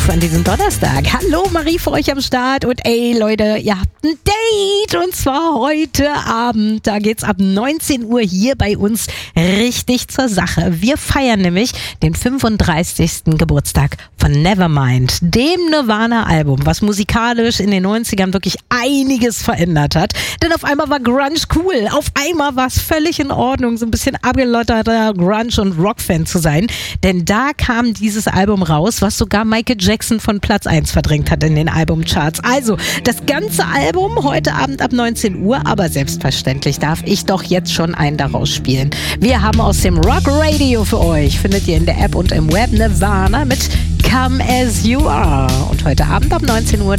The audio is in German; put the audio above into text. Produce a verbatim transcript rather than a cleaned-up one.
Groove an diesem Donnerstag. Hallo, Marie für euch am Start und ey Leute, ihr habt ein Date und zwar heute Abend. Da geht's ab neunzehn Uhr hier bei uns richtig zur Sache. Wir feiern nämlich den fünfunddreißigsten Geburtstag von Nevermind, dem Nirvana-Album, was musikalisch in den neunzigern wirklich einiges verändert hat. Denn auf einmal war Grunge cool, auf einmal war es völlig in Ordnung, so ein bisschen abgelotterter Grunge- und Rock-Fan zu sein. Denn da kam dieses Album raus, was sogar Michael Jackson von Platz eins verdrängt hat in den Albumcharts. Also, das ganze Album heute Abend ab neunzehn Uhr, aber selbstverständlich darf ich doch jetzt schon einen daraus spielen. Wir haben aus dem Rock Radio für euch, findet ihr in der App und im Web, Nirvana mit Come As You Are. Und heute Abend ab neunzehn Uhr